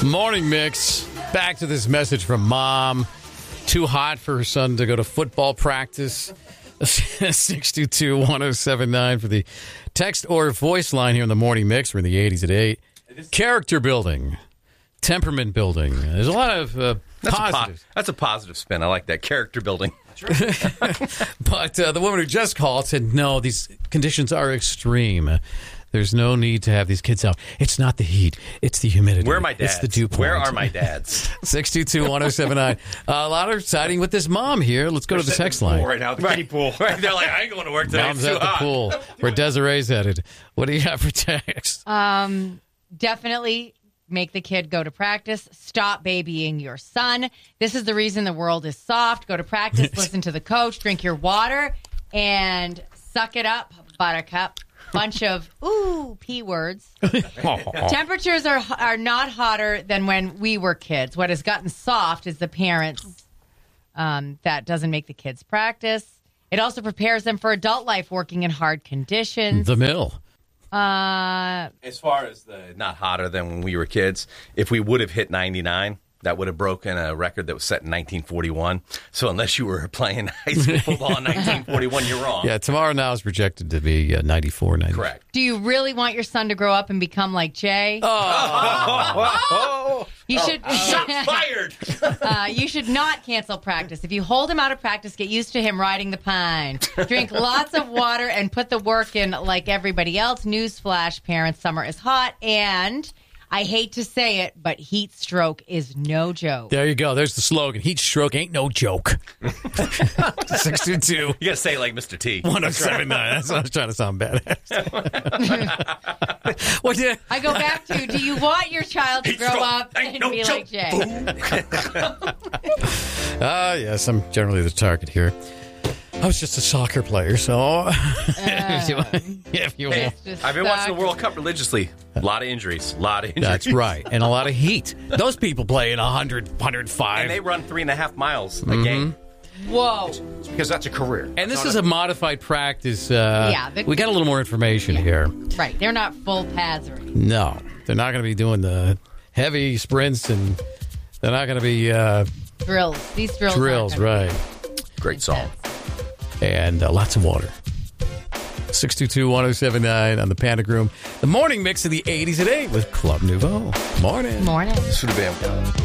Morning Mix. Back to this message from Mom. Too hot for her son to go to football practice. 622-1079 for the text or voice line here in the Morning Mix. We're in the 80s at 8. Character building. Temperament building. There's a lot of positives. That's a positive spin. I like that. Character building. But the woman who just called said, no, these conditions are extreme. There's no need to have these kids out. It's not the heat. It's the humidity. Where are my dads? It's the dew point. Where are my dads? 622-1079. A lot are siding with this mom here. Let's go to the text line. Right now, the kiddie pool. Right. They're like, I ain't going to work today. Mom's it's too at the hot. pool where Desiree's headed. What do you have for text? Definitely make the kid go to practice. Stop babying your son. This is the reason the world is soft. Go to practice, listen to the coach, drink your water, and suck it up, buttercup. Bunch of, P words. Temperatures are not hotter than when we were kids. What has gotten soft is the parents. That doesn't make the kids practice. It also prepares them for adult life working in hard conditions. The mill. As far as the not hotter than when we were kids, if we would have hit 99, that would have broken a record that was set in 1941. So unless you were playing high school football in 1941, you're wrong. Yeah, tomorrow now is projected to be 94, 90. Correct. Do you really want your son to grow up and become like Jay? You should. Shots fired. You should not cancel practice. If you hold him out of practice, get used to him riding the pine. Drink lots of water and put the work in like everybody else. Newsflash, parents, summer is hot. And I hate to say it, but heat stroke is no joke. There you go. There's the slogan. Heat stroke ain't no joke. 622. You got to say it like Mr. T. 1079. That's what I was trying to sound badass. I go back to, do you want your child to grow up and be like Jay? Yes, I'm generally the target here. I was just a soccer player, so if you want. I've been watching the World Cup religiously. A lot of injuries. That's right. And a lot of heat. Those people play in 100, 105. And they run 3.5 miles a game. Whoa. It's because that's a career. And this is a modified practice. We got a little more information here. Right. They're not full pads or anything. No. They're not going to be doing the heavy sprints, and they're not going to be... drills. These drills. Drills, right. Great song. And lots of water. 622-1079 on the Panic Room. The morning mix of the 80s at 8 with Club Nouveau. Morning. Morning. This would have been